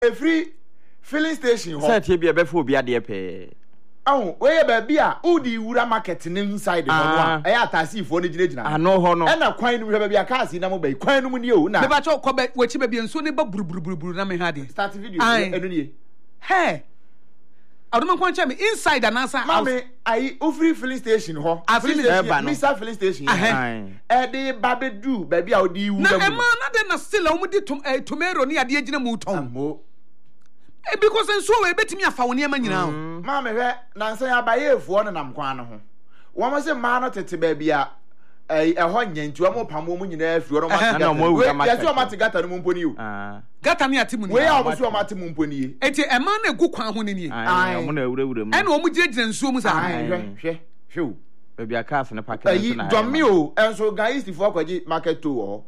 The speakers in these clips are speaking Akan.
Every filling station ho. Say be be for be ade pe. Oh, where baby a udi wura market inside the one. I atasi for the gina. I know ho no. And a coin we baby a cars in Amobe. Coin mu you na. Me ba cho ko be wechi baby nso ne ba buru na me hade. Start video enu ni. Hey. Adoma kwancha me inside an answer. Mame, I free filling station ho. Mr. Filling station. De babedu baby a odi wura. Na e ma na de na still o mu di tomato ni ade agina mu ton. Because so we betimi afa woni ema nyina o. Ma me hwe nansan abayefo no nam kwan no ho. Wo mo se ma no tete ba bia ho nyantu mo pamo mu nyina afiri no ma. Na mo awura ma. Yesi o ma te gata no mu mponi o. Gata ni ati mu ni. We ya mo so o ma te mu mponi. Eti ema na egu kwan ho ni. Ai mo na awura mu. E na o mu gire nsuo mu sa. Hwe. Ba bia cars ne packet so na. Domi o enso gan east for kwaji market to ho.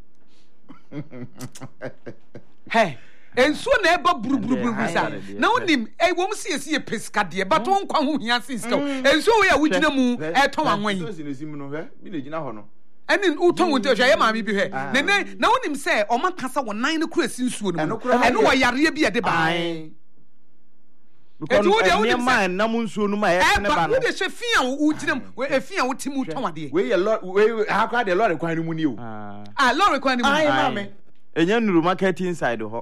Hey. Ensuo na eba buruburu sa na onim wo msiesi e pescade but won kwa ho hia siska ensuo we ya wugina mu e ton anwan so sinesim no hwe bi na gina ho no eni uton wo hwe ye maami bi hwe na onim se o makasa wonan ne kura sinsuo no eno wo yare bi e de ba because we man na mu nsuo no ma e ne ba no wo de hwe fia wo ugina mu we efia wo timu ton ade we ye lot we akwa de lot kwan no mu ni o lot kwan no mu ai mame enya nuru market inside ho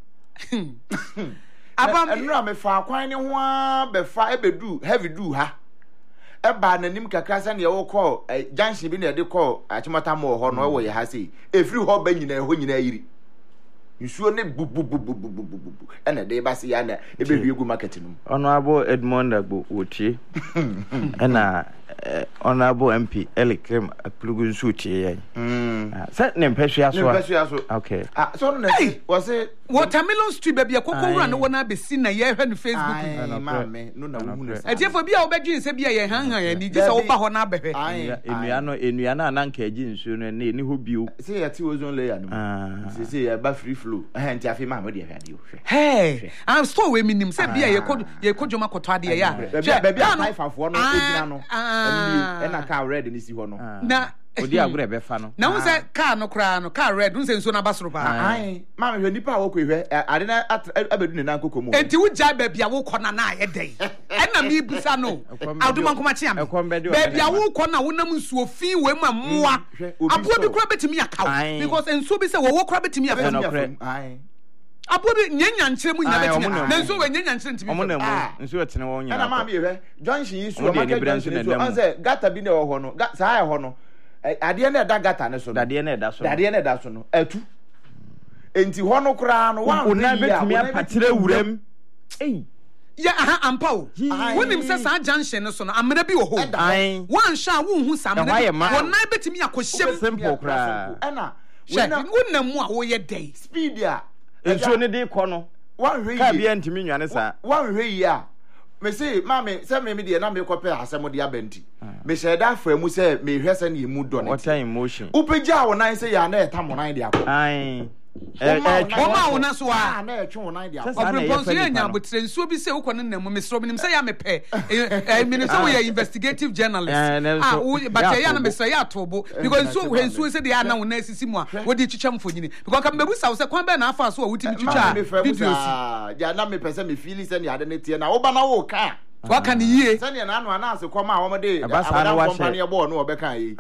abam enura me fa kwan ne ho a be fa ebedu heavy do ha e ba nanim kakra sa ne wo call junction bi na de call achimata mo ho no wo ye ha sei efiri ho ba nyina ho nyina yiri nsuo ne bu ena de ba se ya na ebewie gu market no honorable Edmond Agbo wotie ena honorable MP Elikrem Akplugu nsu tie yan se ne mpehwea so okay so no was it watermelon street baby akoko wura no wona be si na ye hwe no Facebook mame no na wo hunu etiefo bia wo bedwin se bia ye hanhan ya ni gisa wo ba ho na behwe enua no ananka agi nsu no ne ho bio se ya ti ozone layer no se ya ba free flow nti afi ma mo de hwade wo hwe hey I'm store we minim se bia ye kodwoma koto ade ya baby a taifafo no egina no ena car red ni si ho no na odi agure be fa no na wo se car no kra no car red wo se nso na basoro pa ai ma me hwe nipa wo kwehwe ade na abedu ne nan kokomo enti wo ja baby a wo kɔ na na ye den ena mi busa no aduma nkoma chia me baby a wo kɔ na wo nam nsuo fi we ma moa apo bi kura betimi akaw because nsuo bi se wo kura betimi afa ai apo bi nyanya nkyere mu nya betimi na nsuo we nyanya nkyere ntimi omo na mu nsuo tene wo nya na ma me hwe junction yi suo market junction so an say gata bi na wo ho no sa ya ho no ade na da gata ne so ade na da so no atu enti ho no kura no wan na betimi apatire wuram ya aha ampa o wonim se sa junction no so no amena bi wo ho wan sha wo hu sa amena won na betimi akohyem simple kura na wonam mu a wo ye day speed a enso ne de kɔ no wan hwe yi ka bia ntimi nwane sa wan hwe yi a me say mama say me de na me kɔpɛ asɛm de abɛnti me hyɛ da fa mu sɛ me hwɛ sɛ ne mu dɔ ne what emotion upegya wo nan sɛ ya na eta mo nan de akɔ Oma una so a na etwe wonan dia obrepon ya nya botre nsuo bi se wokɔ ne nam mesro minim se ya mepɛ minim se we investigative journalist but ya na mesro ya tobo because nsuo se de ya na wona asisi mu a wodi twitwa mfonyini because ka mebu sa wo se kwan bɛ na afa so a wotimi twitwa videos ya na mepɛ se me feel se ne ade ne tie na wo ba na wo ka waka ni yie sani na anu anase koma a womde abada company ebo no obeka yi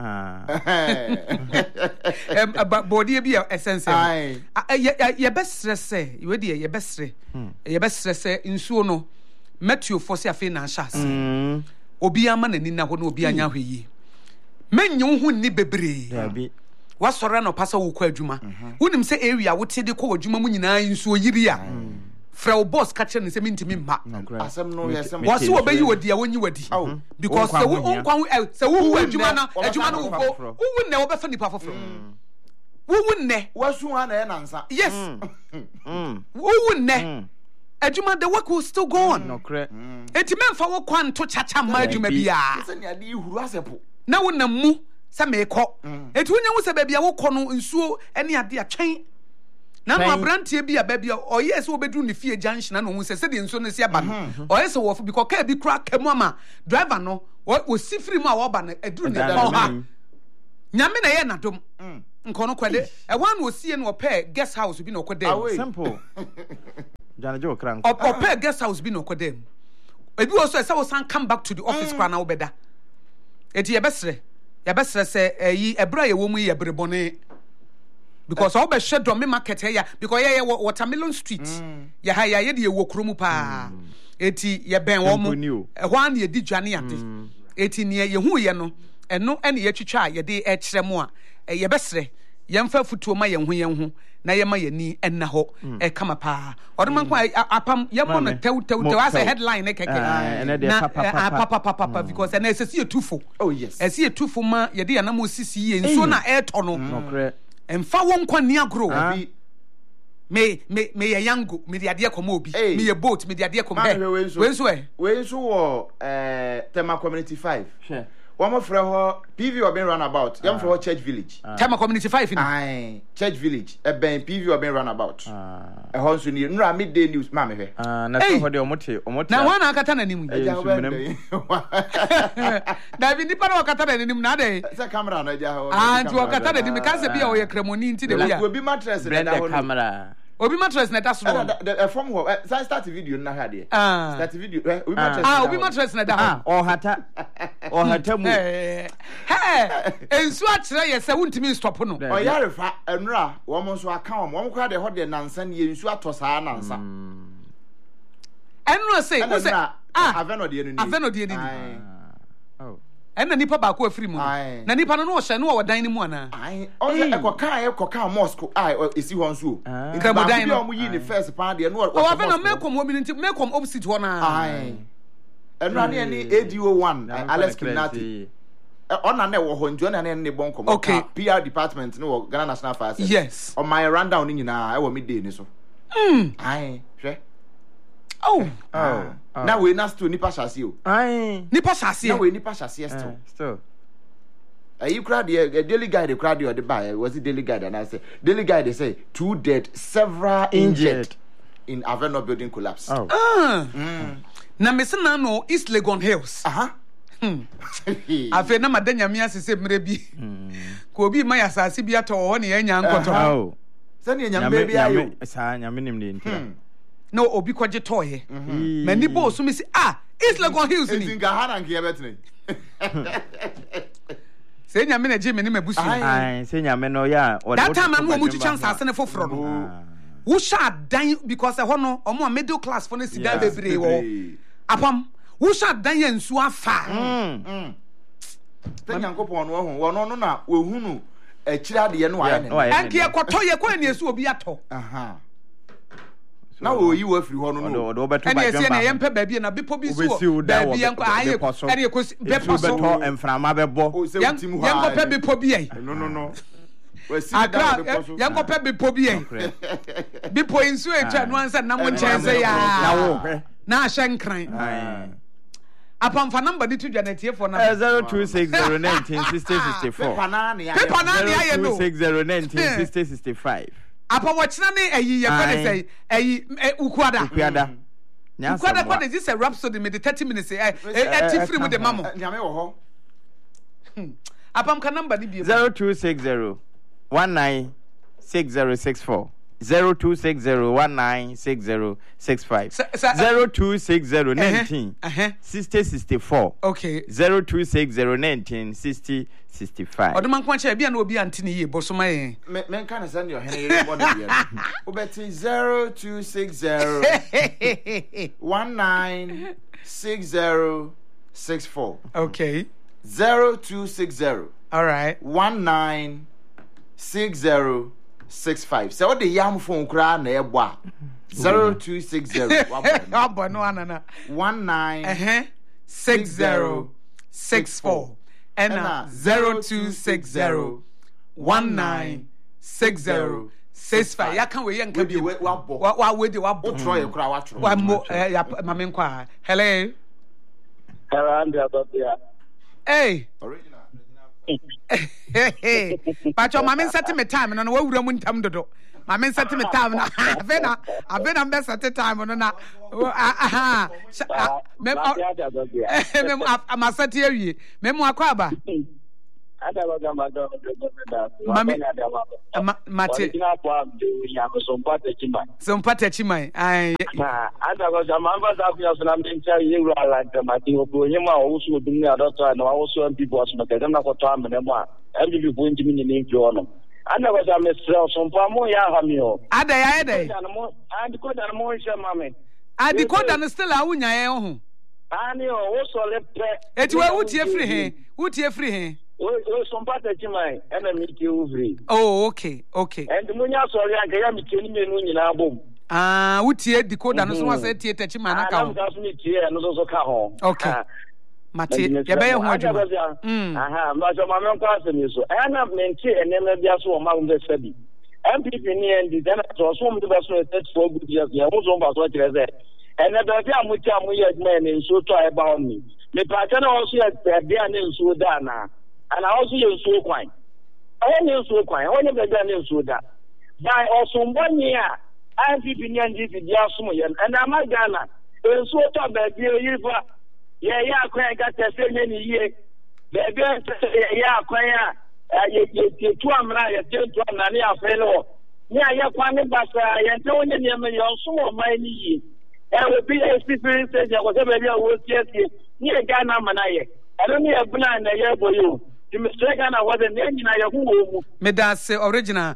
body bi essence ye besre se we de ye besre se nsuo no Matthew Fosse afi na chas obi ama nani na ho na obi anya hweyi menye wo hu ni bebre wasɔre na pasa wo kɔ adwuma wonim sɛ area wo te de kɔ adwuma mu nyinaa nsuo yiri a Frau boss catcher ne se mintimi mma asem no yesem wase obayi wodi a wonyi wadi because se wo nkwan se wo adwuma no wo ne wo befa nipa foforo wo ne wasu ha na e nansa yes wo ne adwuma the work will still go on enti memfa wo kwan to chacha ma adwuma bia se ne ade ihuru asepo na wo namu se mekɔ enti wonya wo se ba bia wo kɔ no nsuo ene ade atwen na no abrantie bi ababia oyes wo bedru ne fie junction na no hu se de nso no se aba no oyes wo because car bi kura kamu ama driver no wo sifiri mu a wo ba no edru ne ha nyame na ye nadom nkono kwade e wan wo sie no ope guest house bi no kwade simple Jana Jo krank ope guest house bi no kwade ebi wo so e say wo san come back to the office kwa na wo beda eti ye besre say yi ebra ye wo mu ye brebone because all be shed me market here because yeah watermelon street ya ha ya de wo kromu pa eti ye ben wo mu ehwan ye di dwane ade eti ne ye hu ye no eno ene ye twitwa ye de e kire mu a ye besre ye mfa futuo ma ye hu na ye ma ye ni enna ho e kama pa odman kwa apam ye mo no tew as a headline e keke na papa because na esesi ye tufo oh yes esi ye tufo ma ye de na mo sisi ye nso na e to no emfa won kwa ni agro me ye yango me de ade koma obi me ye boat me de ade koma wenso wo Tema Community 5 sure one more friend PV or been run about yam for Church Village Tema Community 5 aye Church Village e ben PV or been run about e ho so ni nra midday news ma me hwe na so ho de omote na wana akata na nimu David ni pa na akata na nimu na dey se camera na ja ho nti akata na nimu ka se bia o ye kremoni nti de bia obi mattress na da ho camera obi mattress na da so from ho start video na ha de start video obi mattress obi mattress na da ho o hata mu ensu a kire ye se wuntimi stop no o yare fa enura wo mo so aka wo kwa de ho de nansa ne ensu atosa nansa enura say wo say aveno de ni oh enna nipa ba ko afiri mu na nipa no wo hye no wo dan ni mu ana o se ekoka mosque esi ho nso nka mo dan no mo yi ni first pan de no o aveno mekom wo mi nti mekom opposite ho na enura ne ni ADO1 Alex Kinati ona na wo ho njo na ne bon kom PR department no Ghana National Fire Service yes on my rundown ni nyina e wo midday ni so hwe na we na still nipa shase o nipa shase na we nipa shase still you crowd the daily guide crowd or the buy was it daily guide and I say daily guide they say 2 dead several injured in Aveno building collapse na mesena no East Legon Hills afi na madanya mi asese mre bi ko obi ma yasase bi ato ho ne yanya nkoto se ne nyambe bi ayo sa nyame nim ne ntira no obi kwaje toye mani bo so mi si East Legon Hills ni ntinga hana nke yebetne se nyame na je me ne mabusu se nyame no ya that time na mo tu chance asene foforo no wo sha dan because ho no omo a middle class for no si dan bebre wo apam wo sha dan ya nsu afa Nyankopon no ho no na wo hunu akira de no aye ne enke ekoto ye kwa ne esu obi ato na wo yi wo afiri ho no do beto ba dwamba ene ye mpe baabi na bipo bi so baabi yanko aye ene ko bepo so beto emframa bebo yanko pe bipo bi ai no akra yanko pe bipo bi ai bipo insu etwa no ansa na mo nkyese ya na ahye nkran apamfa number ni tu dwanetie for na 0260196064 pepa na ne aye no 0260196065 apa wachina ne ayi ye kwade say ayi ukuada ukuada kwade this a rhapsody me the 30 minutes free mu de mamo nyame wo ho apam ka number ni bi 0260196064 0260196065 0260196064 okay 0260196065 odoman kwa cha bia na obi antini ye bosoma ye men kan send your hen ye body bia obeti 0260196064 okay 0260 all right 196065 so what the yam phone kra na e bo 0260 abo no anana 196064 and 0260 196065 ya kan we yan ka bi wa we de wa bo tro ye kra wa tro wa mo ya mame nkwa hello and the hey original Pacho mame set me time no wa wura mu ntam dodo mame set me time na avena be set time no na mem amasati awie mem akwa aba Ada baga madam da. Mami Mate. Sompata chimai. Ai. Ada baga mamba da ku yasuna mtincha yeru ala tamati obo nyema owo dum ya doctor na owo so people so maka dem na ko to amene mo a MBB bo ntimi ni nfi ono. Ada baga me stress sompa mo ya ha mi o. Ada ya ede. Adi ko da mo hye mame. Adi ko da no still a wunya ye ho. Ani o wo so le pre. Eti we wutie free he. Wutie free he. O sompata chimai ena mi ti uvri. Oh, okay. And munya sorry anka ya mi ti ni menu nyina bom. Ah, wutie decoder no so wa say tie tachi man aka ho. Ah, na mi tie no so ka ho. Okay. Mate, ye be ye ho adwuma. Aha, ma so ma me kwa asemi so. Ana menti enema bia so o ma wo be sabi. MPP ni and the so so mo be so set for good years. Ya mo so ba so kire ze. Ene be bia mo ti amu ye adwuma ni so to e ba on me. Me pa ka na o so ye bia ni so da na. And I also use so quite. I use so quite. I only began in Suda. By also 1 year, I have been in the Yasumayan, and I'm a Ghana. And so top that year, quite got the same many years. Baby, quite a 2 Amra, 2 Nania fellow. Yeah, Kwame Bassa, and Tony Yaman, also my knee. There will be a spirit stage, whatever you will see near Ghana Manaye. I don't need a blind year for you. Medase original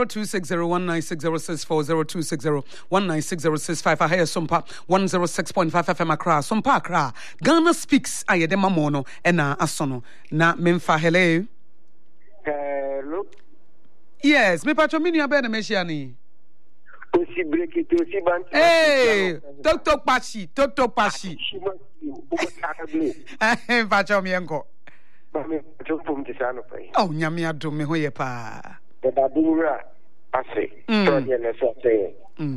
0260196064 0260196065. I hear Sompa 106.5 FM Accra. Sompa Accra. Ghana speaks. Ayedema mono ena asono na memfa. Hello. Hello. Yes, me pacho mini abena meshiani. Osi break it, osi ban. Hey, Toto Pashi. Pacho mienko. Oh, nyame adom me ho ye pa. The babura ase. So ye na so say.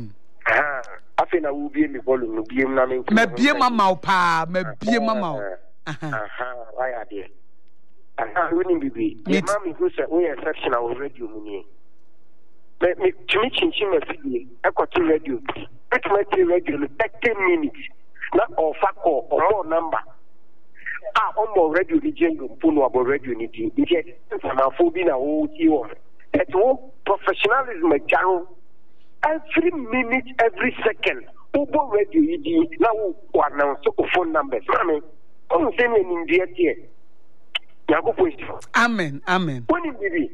Afi na wo bie me bolu no bie na me. Me bie mama pa, me bie mama. Why are there? Winning bibi. Me mama who say we exception our radio muni. Me chimi chinchin me fidie. E ko to radio. E to me radio 30 minutes. Na ofa call or more number. Almost radio ni jengo mpuno abo radio ni di ije sana fobi na wo ti wo eto professionalism jaro every minute every second obo radio yi di na wo announce ko phone numbers mame on say ni ndie tie yakopo amen woni bibi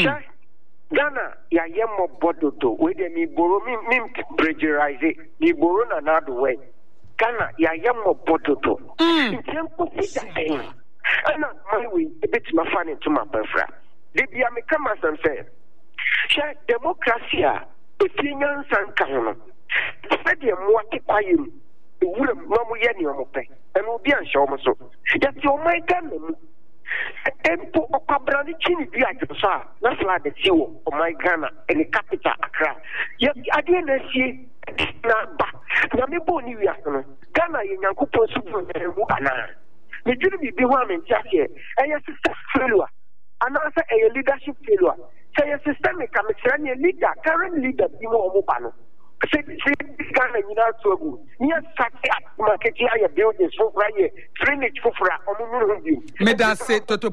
Ghana ya yemo bododo we de mi boro mi pressurize mi boro na na do way Ghana ya yamo bododo tempo sita ana my way a bit my fan into my befra de bia me kama san say sha democracy a efinyan san ka ho no se de mo atipayem e wura mamu ye ni omo pe eno obi an sha omo so ya ti o my Ghana mu tempo okabrani chini bi ajosa na fla de ti wo o my Ghana in the capital Accra ya ade na sie na ba na me bo ni wi asono Ghana ye nyankopon su bu mu ana me dwuru bi ho amenti ase eye system failure ana say eye leadership failure say systemic am say na leader current leader bi mo omo ba no say Ghana ni na to agu ni sake market ya buildings for right drainage for omo mu bi medase Toto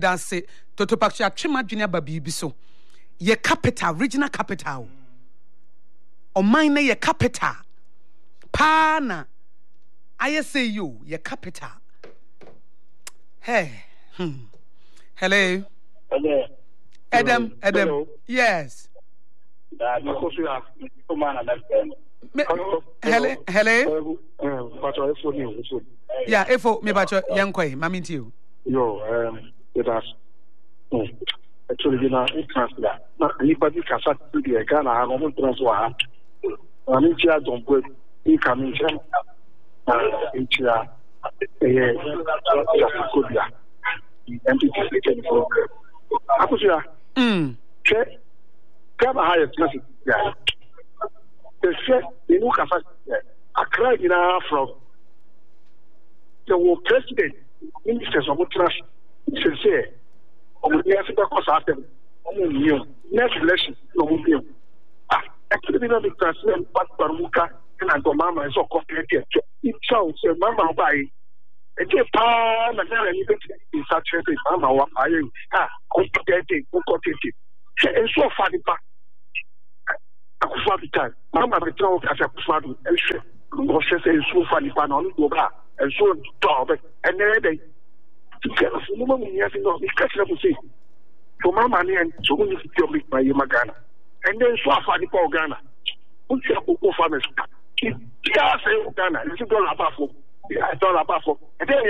Pashi atwema dwene aba bibi so ye capital regional capital o mine na ye capital pana I say you ye capital. Hey. Hello. Adam. Hello. Yes. Hello. Hello. Yeah, ifo me bacho yankoi mami ntiu. Yo, it has actually na transfer. Na anybody can start to the Ghana have no transfer. Ani chia don go in coming jam. Chia Kodia. MPP can for. Akusia. Che. Come higher traffic. Yeah. The chef in Ukasa. Accra ina from the president ministers of trust. Say the Africa cost after next election no actually not the president but Baruka and Mama is so complicated. It sounds Mama by a pa na in such a thing. I'm a iron. Competent. And so far, the back. I could find the time. Mamma, the talk as a father, and she was so funny, but on go back, and so dog, and then they together for the moment, you have to know, it's catching up to see. For my money, and so when you feel me by Yamagana, and then so far the poor Ghana. Who's your poor farmers? Yeah, say Ghana, it's $1 I thought about for and then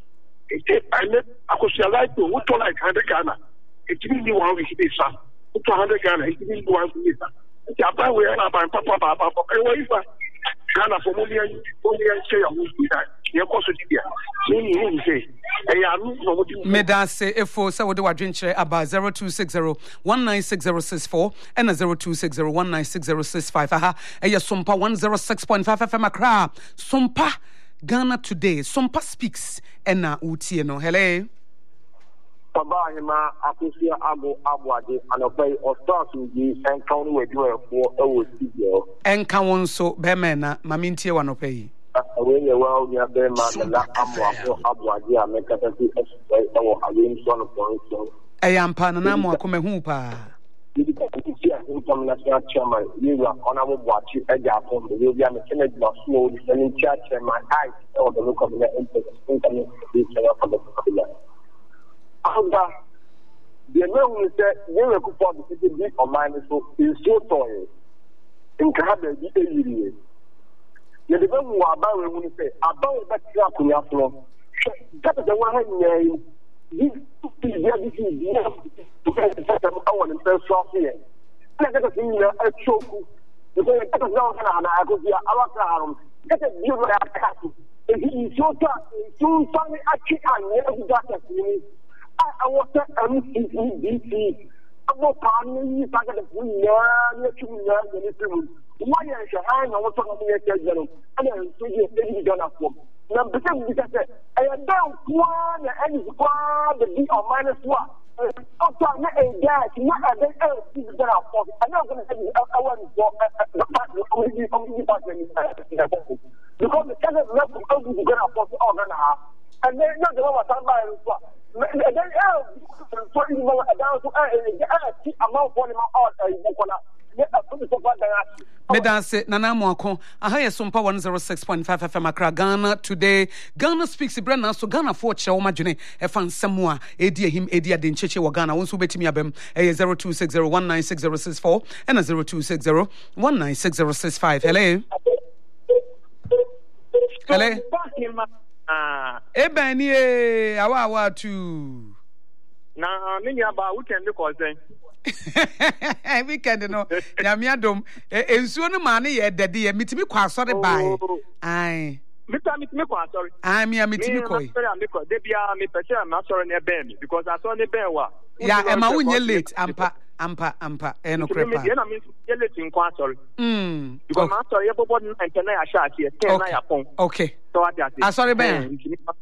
I could see a light to what like 100 Ghana. It didn't do one with this son. 200 Ghana, it didn't do one with this. Japan, we are about Papa, and what is that? Ghana for money, say, I will do that. Your course of India. Medase Efo sa wode wadwenkyerɛ aba 0260196064 ɛna 0260196065 aha ɛyɛ Sompa 106.5 FM Accra. Sompa Ghana Today. Sompa speaks ɛna utie no. Hello. Papa hima akusia abuade anopai ostasu ji enka wonu wadwo efo ewo studio. Enka won so be me na mami ntie wanopai. Wenye wa nya be ma na amwako abuade a mekata ti ewo awin so no point so. Eyampa na mo akomahu pa. Didi ka ti a income national chairman you are honorable Boachi Eja from the Libya Mechanic National the chairman I or the local interest income the for the popular. Anga the name is that we were for the city big or minus so is so toy. In Canada, the area. The devil who are about when you say about that trap in your floor. That is the one this is to get the system our and self here. Let us see a choke. Because that is not an idea. Our car. Get a view of our castle. If he is so tough, soon finally actually and never got that. I was a MCEDC. I'm not planning you back at the Queen. Why is your hand on what's on the general? And then so you are done for. Now, because I am down one and is one the B or minus one. After a gas, not a day else is done for. I'm not going to say I want to because the kind of level of the general for the organ. And then not the one was done by and then so you know down to amount for Medase Nana Mwako, Ahaya Sompa 106.5 FM Accra, Ghana Today. Ghana speaks Brana, so Ghana for Choma June, Efan Samoa, Edia him, Edia Dincheche, Ghana, once who bet me abem, a 0260196064 and a 0260196065. Hello. Hello. Ebani, awa tu. Na mini aba weekend ko sen. Weekend no. Ya mi adom. Ensuo no ma ne ye dede ye mitimi kwa asore bai. Ai. Mitimi kwa asore. Ai mi mitimi koi. De bia mi pese am asore na be mi because asore ne be wa. Ya e ma wunye late ampa no crepa. Na mi ye late nkwa asore. Because ma asore ye bobo na na ya sha tie 10 na ya pon. Okay. So what that is. Asore ben.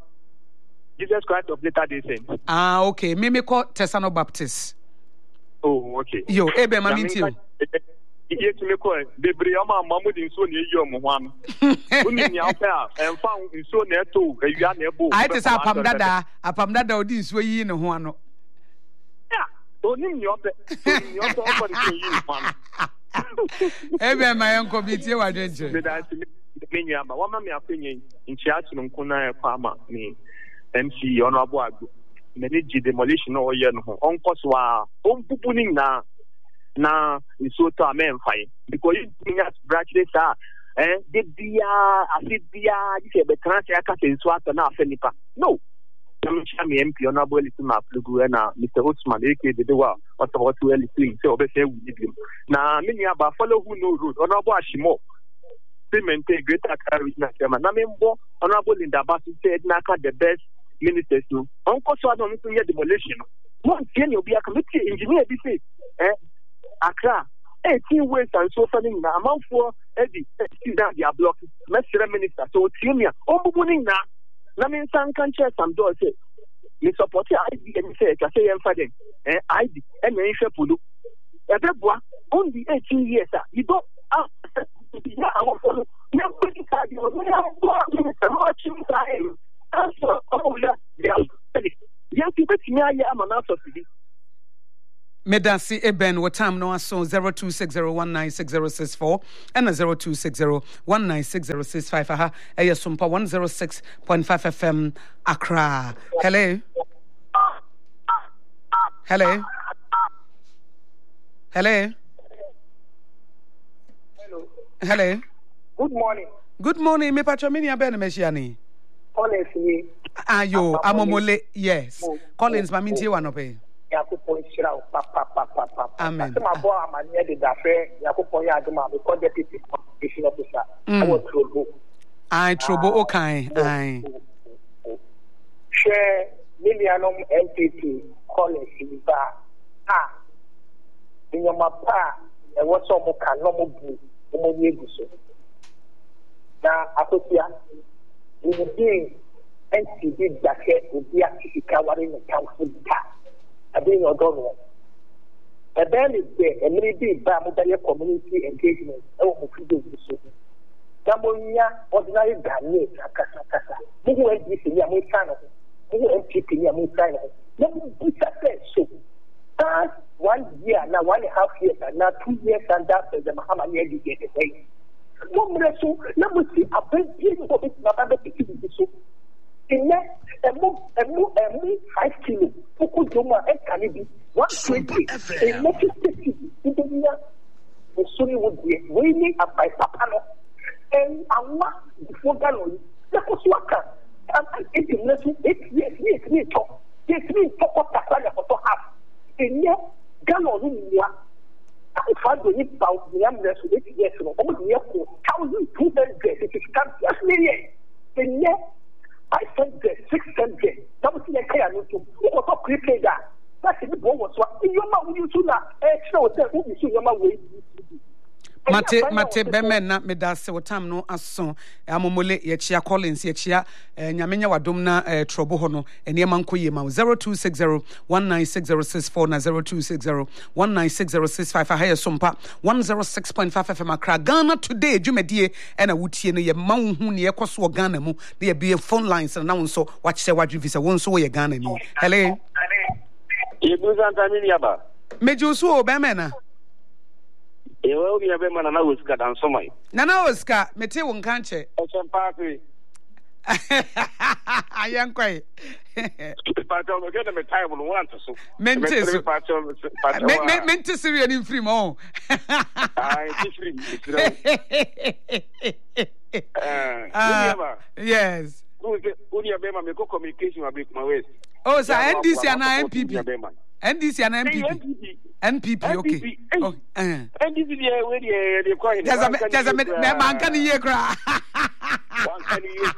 Jesus Christ of Latter-day Saints. Okay. Mimi call Tesano Baptist. Oh, okay. Yo, ebe mami ntio. Iye tumi ko bebre ama mamudi nso na eyi omo ho am. Uni ni afa emfa nso na eto ewia na ebo. Ai te sa apam dada odi nso yi ne ho ano. Ya, oni ni ope. Ni ope opo ni yi ne ho ano. Ebe ma yenko bi tie wadwenche. Menyu aba wa ma me afenye nchia tunu nkuna ekwa ama ni MC Honorable Agbo. Manage demolition or yen ho onko so a ompupu ni na nso to amen fine because you think brachless de bia afibia di se betra se aka se nso ato na afenipa no I'm MP Honorable Lituma Plugu na Mr. Osman aka the wa what about to early thing say obese we give him na me nya ba follow who no road Honorable Ashimo payment greater carry na chairman na membo Honorable Linda Basu said na ka the best ministers no onko so adon to hear demolition no tie ne obi aka meti engineer bi say Accra 18 ways and so funding na amanfo edi see that they are blocking mesere minister so tie me ombubu ni na me san kan che some do say me support ID and say ka say em faden ID and me hwe pulu ebeboa on the 18 years you don't yeah I want to you put it out you know what you say ye ama na subsidy Medasi Eben, what time no so 0260196064 and 0260196065. Aha, Sumpa 106.5 FM Accra. Hello. Hello. Hello. Hello. Good morning. Good morning, me patramini abene meshiani. Collins ni. Ayo, amomole, yes. Collins, maminti wanope. Yakupon shira pa. Amen. My boy amanye de dafe yakupon ya aduma because deputy communication officer. I was trouble. I trouble okay. Aye. Share Millianum MPP Collins in ba. In your mapa, and what's all more no more. Now, Akosia, we will be NCB Jacket will be actually covering the council tax. I mean, your government. A ban is there, and maybe by mobile community engagement. Oh, we do so. Namonia, ordinary Ghanaian, Kasa. Who went this in Yamusan? Who MPP Yamusan? No, so. Past 1 year, now 1.5 years, and now 2 years, and after the Muhammad Yedi get away. No, let me see a big deal of it, Baba Pikin. In that, a move 5 kilos, Fukujoma and Kanibi, 120, a motive city, in the year, the Sunni would be waiting up by Papano, and I'm not before Gallery. That was Waka. And 8 years, talk. Yes, me talk of Takaya for half. And yet, Gallery, I found the nip about the ambulance with 8 years ago, over the airport, 1,200 days, it is come just million. And yet, I sent the 600. That was the care to what a prepaid that. That's the boy was what in your mouth you should not extra that will be your way. Mate Bemen na medase wotam no aso amomole yechia Collins yechia nyamenya wadomna trobo hono eniema nkoye ma 0260196064 na 0260196065 ahaya sompa 106.5 FM Accra Ghana today dwumadie na wutie no ye manhu ne yekoso Ghana mu na ye be phone lines na wonso wakyese wadwe visa wonso wo ye Ghana ni hello Yebuza ntamini aba mejusu o bemena ewe obi abe mana na Oscar dan somai Nana Oscar mete won kanche Osempa ayankwai pato me get me time no want so mente siri ani free mo ai free yes uni abema me communication abe my ways oh so NDC and MPP NDC and NPP okay oh NDC dey we dey call him there's a man can hear cry one can hear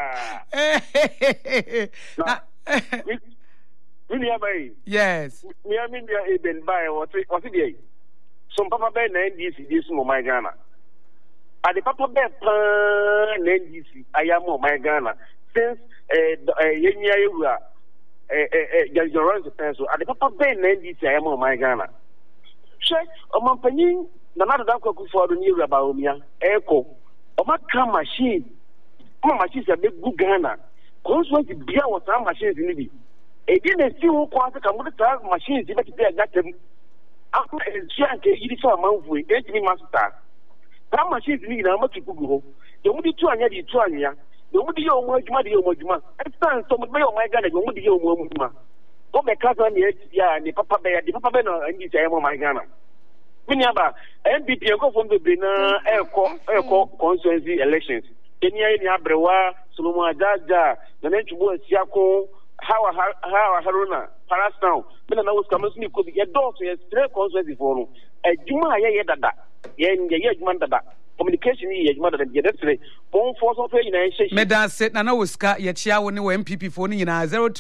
cry we abai yes me mean there even buy what dey some papa be na NDC dey small my Ghana and the papa be na NDC ayamo my Ghana since yenya ewura Joran so at the papa ben NDC I am on my Ghana. Check on my penny, the matter that could for the new Rabaumia, Echo, or my car machine. My machines are big good Ghana. Consequent to beer was some machines in it. A didn't see who quarter come with the machines, if I got them. After a giant, it is a month with 8 master. That machines need a much to go. The only 2 and yet 2 and ya. The would you almost money or Mojima? And stand some of my Ghana, you would you Mojima. What my cousin, yeah, and the Papa Bear, the Papa Beno, and this I am on my Ghana. Minyaba, MPP go from the Bena Air constituency elections. Kenya in Abrewa, Solomon Jaja, the Nenchubo Siako, Hawa Haruna, Parastown. Then I was coming to could be a dog to a straight constituency for a Juma Yada, Yen Yadmanda. Communication is mother than yesterday. Bon force of Medan said Nana Oscar Yachia when MPP phone in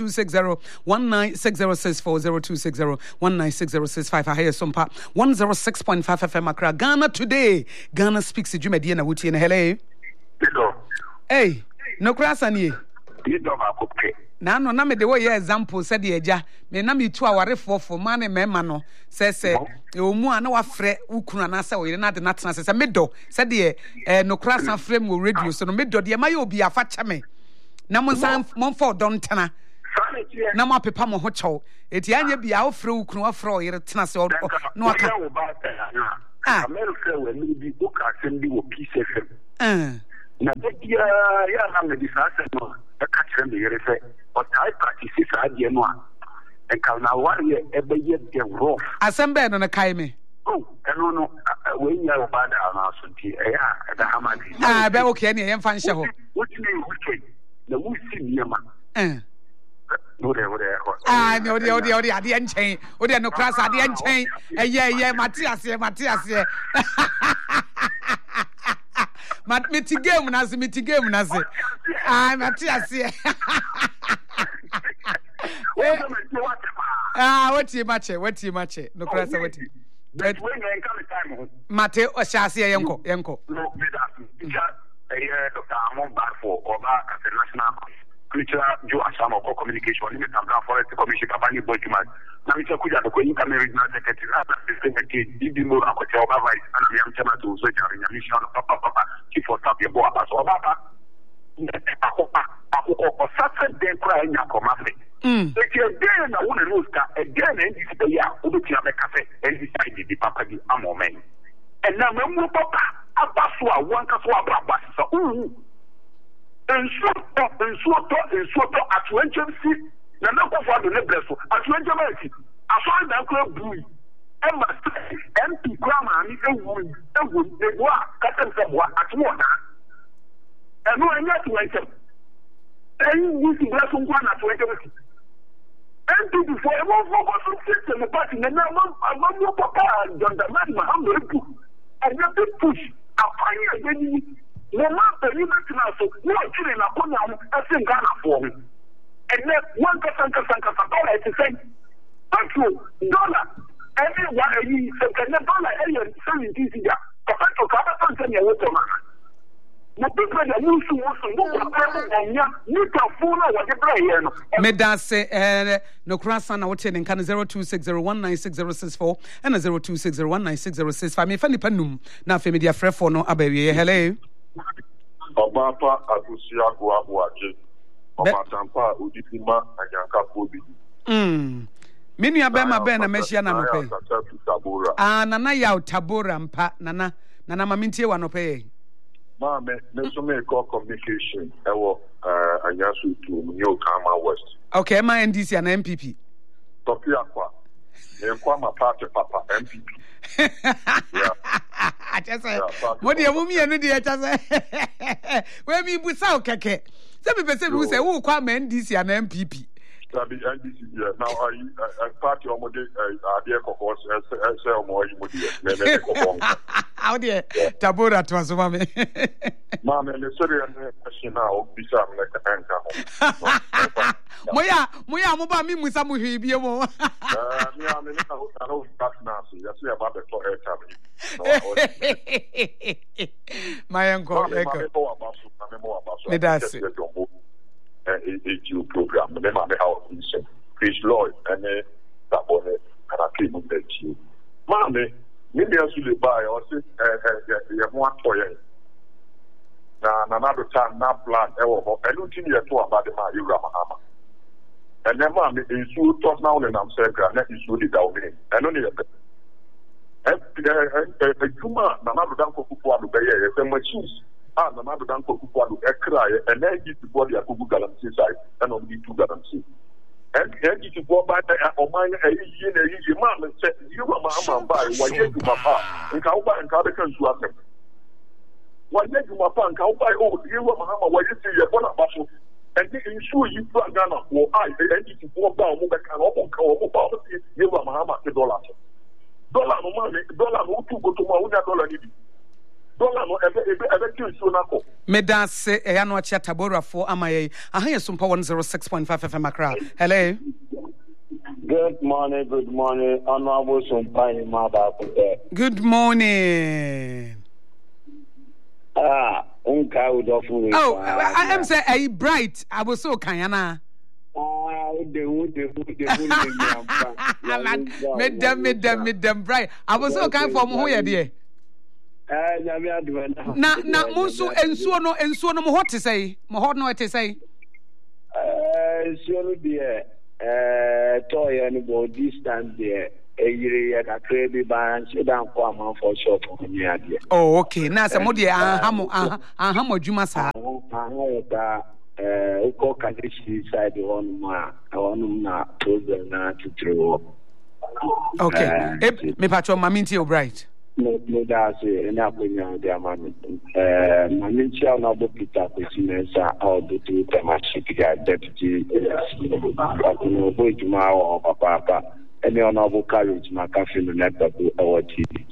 0260196064 0260196065 I hear some part 106.5 FM Accra Ghana today. Ghana speaks to Jumedi and Awuti and hello. Hey, no crass on ye. Na no na me de wo ye example said the eja me na me tu awarefo for man me ma no se omu a na wa frɛ ukunu na se wo yire na de na tena se me do said the no crass and frame wo radio so no me do de ma ye obi afa cha me na mo san mo for don tena na mo apepa mo ho chew eti anya bia wo frɛ wo kunu afrɛ wo yere tena se no aka America we ni bi book asem bi wo Peace FM na dia ya na me di sa se no e ka kire me yere se o tai practice sa die no a e ka na ware e be ye de rough asem be no na kai me no we nya wo ba da na so ti e ya da hamadi be okay ne yem fa nhyɛ ho what you weekend na wo si niema no de ode ade nchen ode no class ade nchen eye Matias meti game na se Matias what mache no class what Mate o shase yenko no me da Dr. Amon Barfo Oba National Culture Joe Asamo Communication Limit and Forest Commission Kabani Bojuman. Now it's a good at the Queen Regional Secretary, Dibimo Akocha Vice, and I am Chama to Soja in a mission of Papa, Chief of Staff Boaba, so Baba. Or Saturday then crying Yakomafe. If you're there and I want to lose again, and this day, Ubutia Cafe, and decided the Papa di Amo men. And now, Papa, Abasua, one Kasua Babasa, Ensuoto atwenchemsi na nakofo do ne bleso atwenchemsi aso na ko bui e ma MP kwama ni ewu ego a katem sebo atwona eno anya atwenchem ni si bleso nkwa na atwenchemsi MP before e mo focus system party na mo papa Jondaman Mahamud and you push apanya yeni no matter you not so no children na konya mu asin Ghana for me and then one $1 to say thank you dollar everyone you say dollar area 70 ya papa to ka ba tan ya woto ma na people ya musu no kwa nya ni ta funa wa de bra ye no me da se no krasa na wote ne kan 0260196064 and 0260196065 me fa ni panum na fa media frefo no abawie hello Obapa Agusia Guabuaje, Obatampa Udipima, Ayanka Pobi. Minu abema bena meshia na nope. Nana ya Tabora mpa nana mamintie wa nope. Mame, nesume call communication. Ewo Anyasu to New Kama West. Okay, ma NDC and MPP. Topia kwa. Nekwa ma party papa MPP. Modi amumi enu di echa we mi busa okeke se be pese bi say wo kwa ma NDC and MPP sabi NDC now I party omode ade kokos say omo yi modi me kokon how dey Tabora to so mame ne sorry na question na o bisa me ka anka moya mo ba mi musa mo hwe bie mo me na no back na so ya say about the to airtime Mayanko me das AGU program me ma me how mission Chris Lloyd and that boy and I came on that you mame me dey actually buy or say you want to na another time na plan e wo elu tin ye to about the ma Yura Mahama and then mame issue talk now and I'm saying na issue the down in and only Juma Nana Danko Kupuado Bayer, the machines are Nana Danko Kupuado, a cry, and then get the body of Kubu Galamsi side, and only 2 Galamsi. And then get to go by or mine a easy man and said, you are my by, why you papa, and Kauba and Kabakan to us. Why you papa and Kauba, oh, you are Mahama, why you see your one battle, and they ensure you plan Ghana, or I, and you to go down, can open Kawa, you are Mahama, the dollar. Dollar no money, dollar no two go to $1 need. Dollar no ever kill so nako. Me da se e ano acha Tabora for amaye. Ahan yesumpa 106.5 FM Accra. Hello. Good morning. Honorable Sumpa in Maba. Good morning. Unka udofu. Oh, I am say a bright. I was so kayana. Medem bright. I was so kind from who you there. Na musu ensuo no mo hot say. Mo hot no to say. nsuo deɛ tɔɔyɛ no bɔ this time deɛ eyiri yɛ kakra bi ba nhyɛ da nkɔ amanfo shop ho ni adeɛ. Oh, okay. Na sɛ mo deɛ ahamo adwuma saa. Ahamo da ukɔ kaneshi side hɔnom na program na titiri hɔ. Okay. Me patro mami nti Bright. No da se ina konya de amami. Mami nti na bo Peter Kosimesa or the two Tamashi deputy no boy juma or papa any honorable courage makafi no net our TV.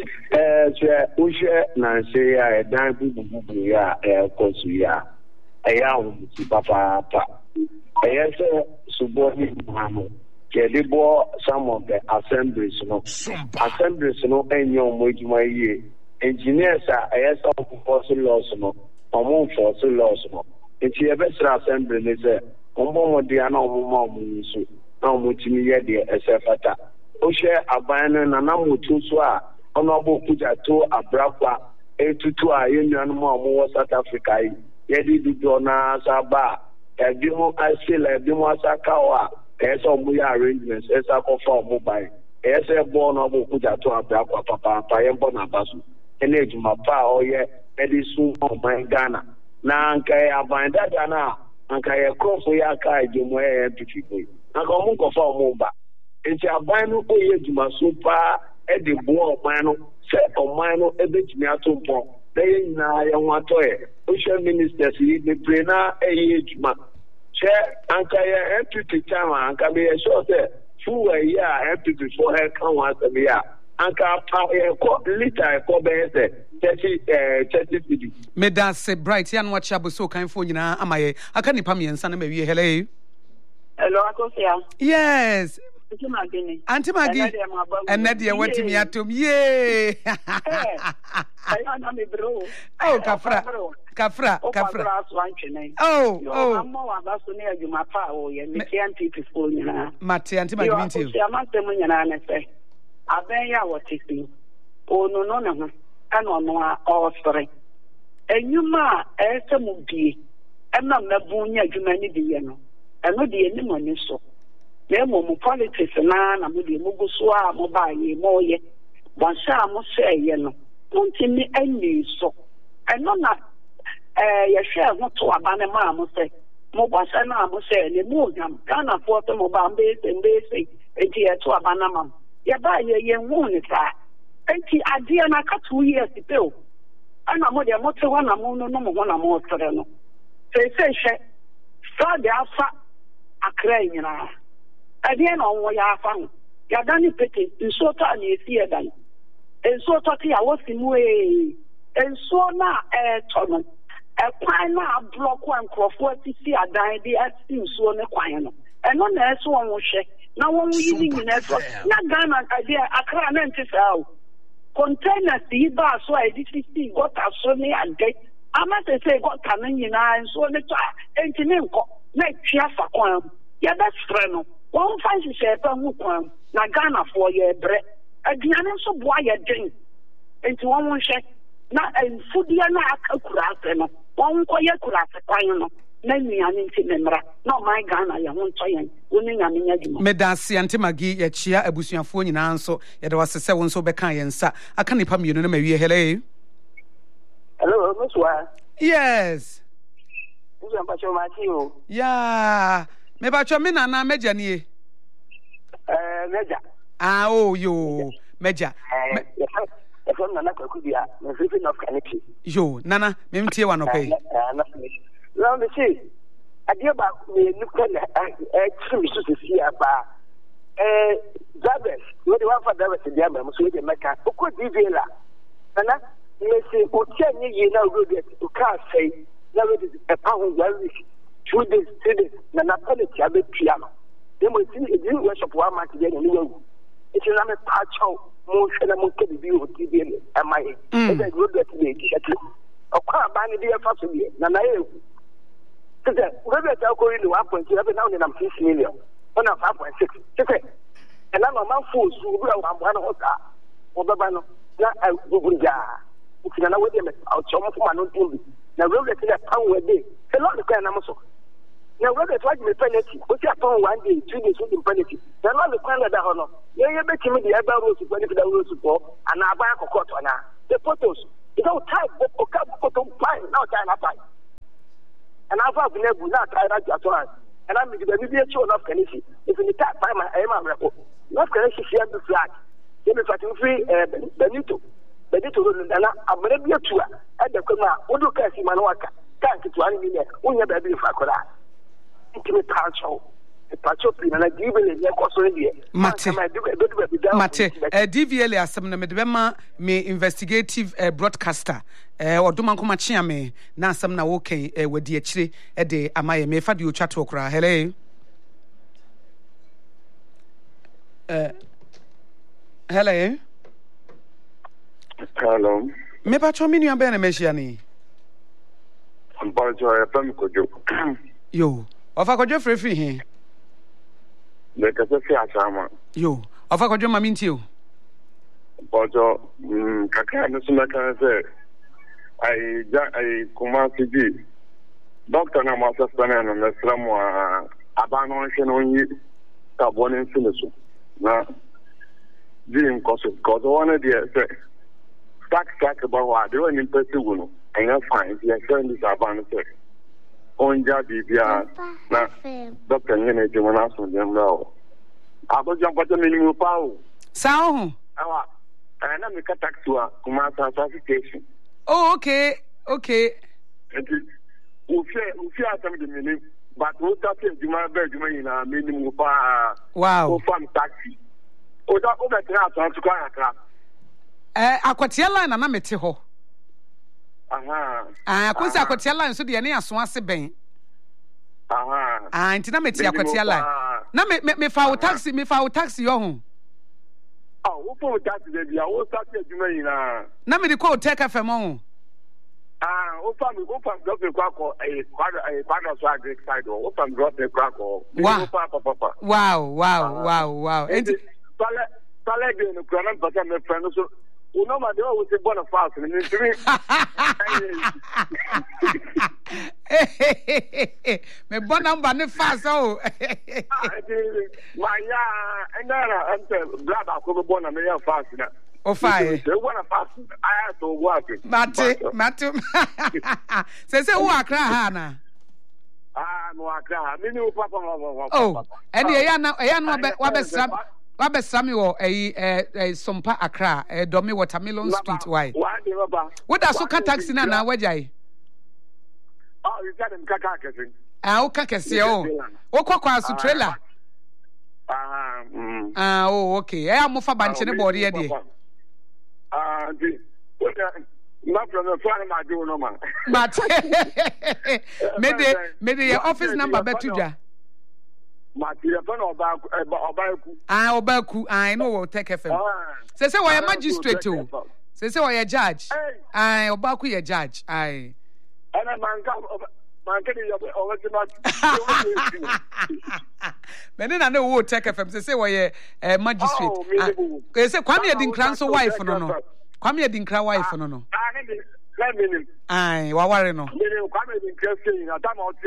Ushe na say ya dan bubu ya kosu ya papa say suboni mamu Kedibo some of the assemblies no enyo mojuma ye engineers are some force laws no force laws no enti e be sra assembly ne say ombo modi ana omuma omunsu na omutimi ye de esefata o share aban na na mutu so a ono bo kuja to abrakwa etutu a yennuan mo omo South Africa ye di do na saba e bi mo asile bi mo asakawa esa omuya arrangements esa kofa mobile esa born obo kuja to abrakwa papa ye born abasu ene ejuma pa oye edisu oman Ghana na anka aban dada na anka ye krofo ya ka ejumo ye pichipo anka omu kofa omuba enti aban no oye ejuma so pa e de bo oman no se oman no ebetimi atompo na ye nyina ye ho atoye social ministers yi be pre na eye ejuma anka ya MPP chama anka be sure say fu ya MPP for her kan wa se ya anka pa e ko liter ko be se 30 cedi me da se Bright ya no wa chabo so kan fo nyina amaye aka nipa me nsa na me wie hello akosia yes Auntie Maggie and Nadia went to me at him ye oh Kafra oh I'm more about to near you my power and me can't people for you now Mate Auntie Maggie you I'm not the money and say I bet ya what it is oh no I don't know all story and you ma movie and not the bunya you many the no and no the any money so mo politics na mo de mo guso a mo ba ye mo ye bon sha mo share ye no ntimi ani so eno na ye share ho to abane ma mo say mo ba sha na mo share le mo gam Ghana for to mo ba mbe se enti ye to abana ma ye ba ye hu ni fa enti ade na ka 2 years pe o ana mo de mo te ho na mo no mo na mo tere no se she sa de afa akra nyina again on what you have found. You done it pretty, and so tell you see a gun. And so talk I was in way. And so now a tunnel. A pine block one crop 40 see a dime the acting so on a quino. And on the one will shake. Now one we using in effort. Not done an idea, a crown and out. Containers the bar so I did see got a sonny and gate. I must say got coming in and so on the top. And to name next year for quam. Yeah, that's friend. One fancy shepherd who come, na Ghana for your bread. A Diana so boy a drink. And to one shake, not a foodiana a curate, one quiet curate, quino. Name an intimate, not my Ghana, ya won't try and winning a minute. Medasi Auntie Maggie, a chia, a bushing phone in answer, it was a 7 so bekan, sir. I can't pump you, no, maybe hello. Hello, Miss Wa. Yes. Yeah. Me ba chwa me na meja ni meja oh yo meja from nana kwakudia me free of kaniki yo nana me mtie wa no kai now me see adia ba me nuka na trim so se sia ba Zabes we dey one for Zabes dey am so we dey make ko DV la nana me see o tia ni ye na go get to car say na we dey a pound 1 week 2 days, 3 days, na napolity abe piano. They must see a new worship 1 month again in the world. It's a patch out more than a monkey view of TV and my head. I would get me. A car buying the facility, Nanae. So that whether they'll go into 1.7 now and I'm 6 million, 5.6. And I'm a man fools who will have 1 hotel or the banner, not a Bubuja. It's another way to make out some of my own TV. Now, we'll get to that pound a day. A lot of kind of muscle. Now, whether it's like the penalty, what's your phone 1 day, 2 days with the penalty? They're not the plan that I honor. You're making me the other rules to benefit the rules support, and I buy a court on the photos. You know, type or photo fine, now time I buy. And I've been able not try that at all. And I'm the media show of Kennedy. If you type by my aim, I'm not Kennedy, she has the flag. Then if I can free Benito, and I'm going to be a tour at the corner. What do you see, Manuaka? Can't get 1 million. Only a baby for Kola. Intimate culture. Mate, DVL asem na medebema me investigative broadcaster oduma nkoma chia me na asem na wo kan wadi akire de amaye me fa de otwa to kra. Hello. Hello. Hello. Me pa cho me nua be na me hia ni. Mpa cho ya pam kojo. Yo, ofa kojo free he. Because if you are yo, of a good mammy too. But Kaka, say, I command to be Doctor Namasa Stan and the Slamwa Abanation on you, Tabon and Sinisu. Now, Jim Cosset, because one of the stack about what doing in Persigun, and I find the friend is Abanase. On Jabia, Doctor Henry Jonas from them now. I was jump at the minimum power. Sound. And I'm a cataxua, Kumasa certification. Oh, okay. Okay. We fear some of the minimum, but what happened to my bedroom in a minimum power? Wow. From taxi. Oh, that over to Kayaka. Aquatiela and Anameteho. Akusi akotiala nso de ne aso ase ben. Ntina meti akotiala. Na me fa o taxi yo ho. Wo for taxi de bia, wo taxi adwuma yina. Na me de call take FM ho. Wo fa drop e kwako kwado so agric side wo fa drop e kwako. Wow. Enti tale de no kran pata me friend so no matter what we born fast in me born number ne fast oh my and blood ko born me fast na o fine we born fast I to work mate say who akra ha na no akra me ni papa oh and e ya no wa be sram Wabesami wo Sompa Accra Domi Watermelon Street why? What does so taxi na wajai? Oh, you got him kaka. Oka kese o. Okwa su trailer. Oh, okay. Am mo fa banche ne board ye de. Not from the front my do no man. But maybe your office number betuja. Obaku. I know we'll take FM. Say why magistrate too. Say why a judge. Obaku ye judge. And a man I know we'll take FM. Say why a magistrate. Say Kwame Adinkran's wife no. Kwame Adinkra wife no. Aye, waware no. Kwame Adinkra na time out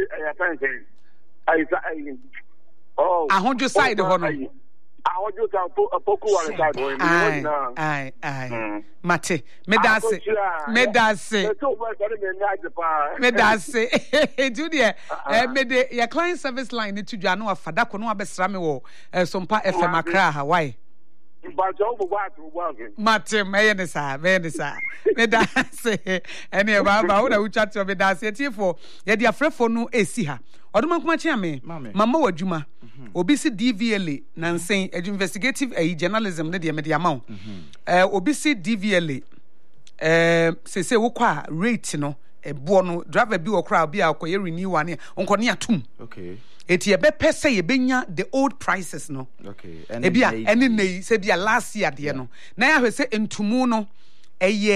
I oh, I hold your side of honor. I hold you down a poku on the side. Aye. Mate, Medase. Julia, mede your client service line to Jano of Fadako no Abesrami Sompa FM Accra, Hawaii. Mate, Mayanisa, Medase, and your Baba, who chat to Medase for Yadia Frefo no Esiha. Oduma kuma chia me mama wadwuma obi si DVLA nansen investigative journalism ne de media ma obi si DVLA se wo kwa rate no ebo no driver bi okra bi akoye renew ane onko ne atum okay eti ebe pese ye benya the old prices no okay ebia ene nei se bia last year de no na ya hwese entumu no eye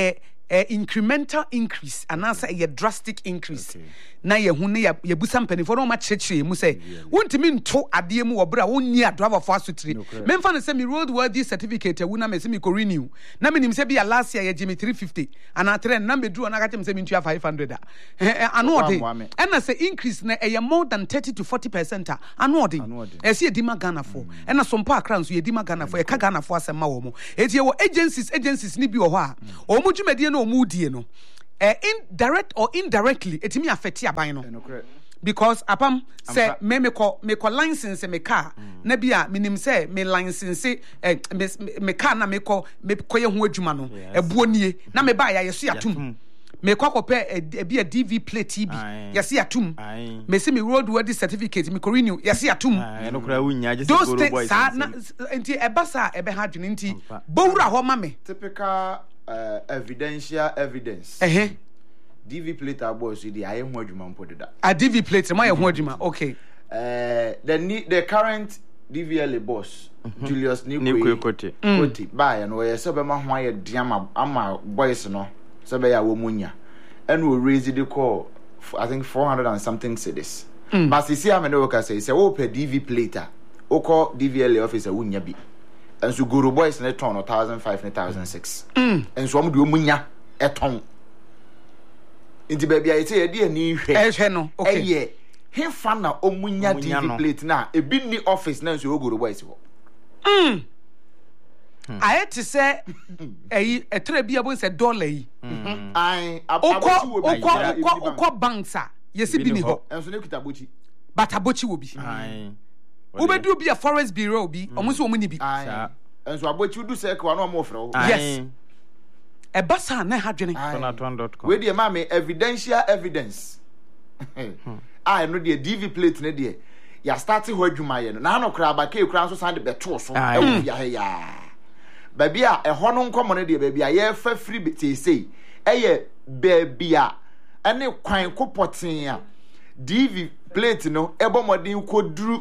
incremental increase and answer a drastic increase. Na ye hu ne ya busa mpanifo no ma kyerɛkyerɛ mu sɛ wontimi nto adeɛ mu wɔ bra wonni driver for asutri memfa no sɛ me roadworthy certificate awu na me sɛ me ko renew na menim sɛ bia last year ye me 350 ana trend na me duru na ka kyem sɛ me ntua 500 ano ɔde ɛna sɛ increase na ɛyɛ more than 30 to 40% ano ɔde ɛsɛ edima Ghana for ɛna sompa akra nso edima Ghana for ɛka Ghana for asɛm ma wɔ mo etie wɔ agencies ni bi wɔ hɔ a ɔmo dwumadie na ɔmo die no indirect or indirectly it me affect aban no because apam say me call license me car na bia minim say me license me car na me call ye ho adwuma no ebuo nie na me ba ya yeso atum me kokope bia DV plate bi yesi atum me say me roadworthy certificate me renew yesi atum no kra wunya je those things na enti ebasa ebe ha dwene enti bowura ho ma me typical evidential evidence. DV plate abo so di aye ho adwuma mpo deda. A DV plate ma ye ho adwuma. Okay. The current DVLA boss Julius Nikwe Koti buy no ye se be ma ho aye diama ama boys no se be ya wo munya. And we raise the call I think 400 and something cedis. But see am no work say wo per DV plate o call DVLA officer wunya bi. And so Guru boys na ton 1,500 1,006. And so am do munya eton. Inti baby I say e dey ani hwe. No. Okay. Eye. He fan na omunya DV plate na e bi ni office na so Guru boys ho. I to say e tre bia bo say dollar yi. Ai okọ banks a yesi bi ni ho. Enso ne kuta bochi. But abochi wo bi. Ai. Ubedu bi a forest bureau bi omo so omo ni bi. Enso abochi du say kwa na omo frɛ. Yes. Ebasa na ha dwene. Sonatron.com. We dey ma me evidential evidence. No dey DV plate ne dey. Ya start ho adwuma ye no. Na no kra ba ke kra so san de beto so. E wo ya he ya. Baby a ɛhɔ no nkɔmɔ no deɛ baby a yɛfa free betesei ɛyɛ baby a ɛne kwan kopɔten a DV plate no ɛbɔ mɔden koduru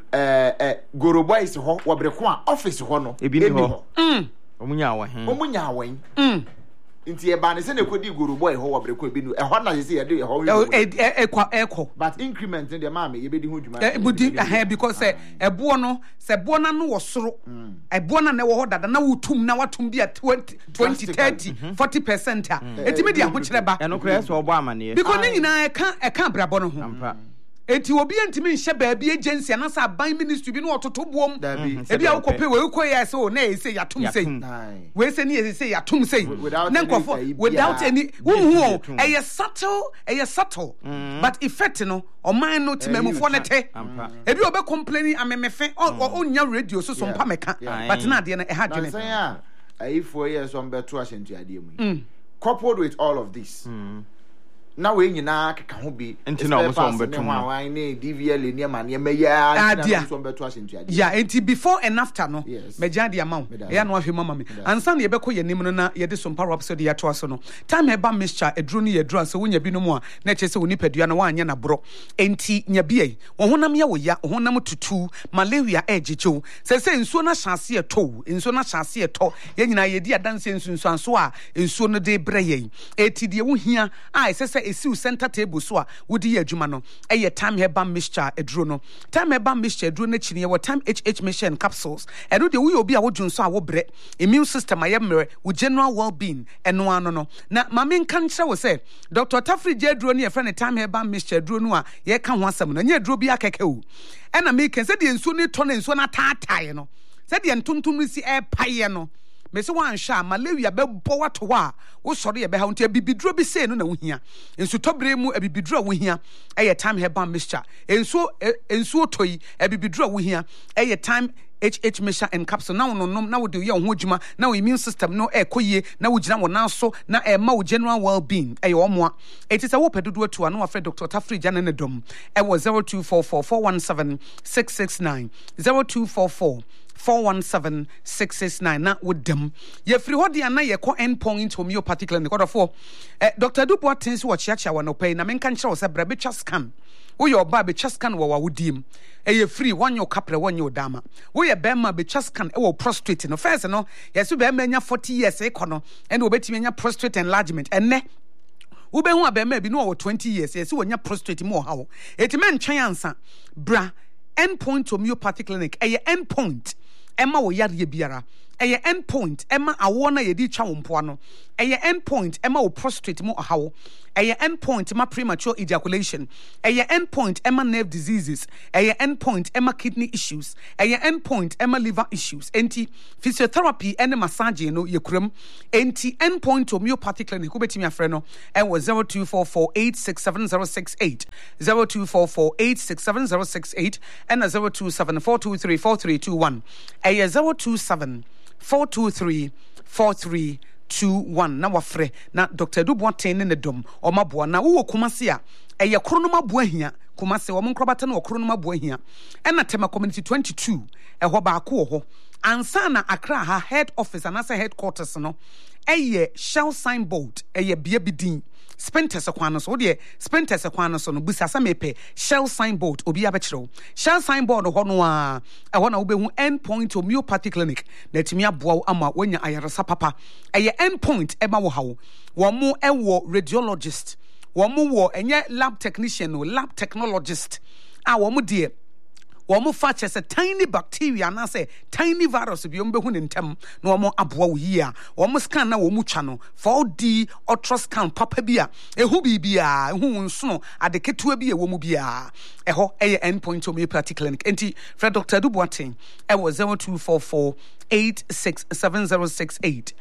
Goro boys hɔ wɔbreko a office hɔ no ebi ni hɔ omunya awɔhen nti eba ne se ne kodi Goro boy hɔ wɔbreko ebi no ɛhɔ na yɛse yɛde ɛhɔ ɛkɔ but increment ne deɛ ma me yɛbɛdi ho dwuma because ɛboɔ no sɛ boɔ na no wɔ soro ɛboɔ na ne wɔ hɔ dada na wotum na watum bi a 20 30 40% a etimi de ahokyerɛ ba ɛno kra ɛsɛ ɔbɔ amane because ne nyinaa ɛka brabɔ no ho eti obi ntimi nhye baabi agency na sa ban ministry bi no ototo boom ebi a wokɔpɛ we wokɔyɛ sɛ o na ɛsɛ yatom sɛ we sɛ ne ɛsɛ yatom sɛ na nkɔfo without any wo ɛyɛ subtle but effect no ɔman no timamufo ne te ebi obe complaining amemefe onya radio so so mpa meka but na ade no ɛha dwene sɛ ayifo yɛ so mbeto ahyentuade mu coupled with all of this na we nyina keka ho bi entina omo so mbeto ma ne DVL ne ma ne meya na so mbeto ahyentuade yeah enti before and after no meja de amount ya no ahwe mama me ansa na yebekɔ yenim no na yede so mpa rap so de yato aso no time eba mixture eduro no yeduro so wonya bi no mu a na kyese woni padua no wanya na bro enti nya bi wo honam ya wo ya honam tutu malaria egichew se nsuo na hyase eto nsuo na hyase eto ye nyina yedi adanse nsuo anso a nsuo no de bre yen eti de wo hia a se esi center table so a wodi adwuma no eye time herbal mixture eduro no time herbal mixture eduro na chine ye time HH mission capsules eno de wo obi a wodwun so a wo bre immune system ayemre wo general well-being eno ano no na mame nkan kyerɛ wo sɛ Dr. Tafri je eduro ne ye frɛ ne time herbal mixture eduro no a ye ka ho asɛm no nya eduro bi akeke wo ɛna me ken sɛ de nsuo ne tɔ na nsuo na taatae no sɛ de ntontom no si ɛpae no me se wan hwa malaria bɛbɔ wato hɔ a wo sɔre yɛ bɛha nti abibiduro bi sei no na wo hia nsu tɔbere mu abibiduro wo hia ɛyɛ time herbal mixture nsuo tɔyi abibiduro wo hia ɛyɛ time HH mixture and capsule na wo nom na wo de yɛ ho adwuma na wo immune system no ɛkɔyie na wo gyina wo nan so na ɛma wo general well-being ɛyɛ ɔmoa ɛti sɛ wo pɛdodo atu ano afrɛ Dr. Tafri Jane ne dom ɛwɔ 0244 417 669 0244 417-669 na wodam ye free hodi ana ye ko endpoint homeopathic clinic for Dr. Dubois tins wo chiacha wa no pay na menka nkyere wo se bra betwa scan wo ye oba betwa scan wo wawodim ye free one your kapre one your dama wo ye bema betwa scan e wo prostate no first no ye so bema nya 40 years e kono and obetimi nya prostate enlargement enne wobɛhu abɛma bi no 20 years yes wonya prostate mo hawo etimen twan ansa bra endpoint homeopathic clinic endpoint Emma wo yare biara endpoint Emma awo na yedi twa wo mpoa no endpoint Emma wo prostate mo hawo endpoint Emma premature ejaculation endpoint Emma nerve diseases endpoint Emma kidney issues endpoint Emma liver issues enti physiotherapy and massage no yekuram enti endpoint homeopathic clinic ubetimi afre no and was 0244867068 0244867068 and 0274234321 027-423-4321 na wafre na Dr. Dubois ten ne dom o maboa na wo Kumasi a eye krono maboa hia Kumasi wo nkrobata na okrono maboa hia na Tema community 22 ho ba ko ho ansa na Accra ha head office anasa headquarters no eye shell signboard eye bia bidin Spenters akwan so de Spenters akwan so no busasa mepe shell signboard obi abekiro shell signboard ho no a ho na wo behu endpoint homeopathic clinic na timi aboa ama wonya ayaresa papa eye endpoint ema wo hawo wo mo ewo radiologist wo mo wo enye lab technician no lab technologist a wo mo de Womu fa a tiny bacteria na say tiny virus bi ombehu ne ntem na womu aboa wo yi a womu scan na womu twa no 4D ultrasound papa bia ehu bibia ehu nsono adeketua bia womu bia eho eye endpoint homeopathic clinic enti Fred Dr. Dubois e was 0244867068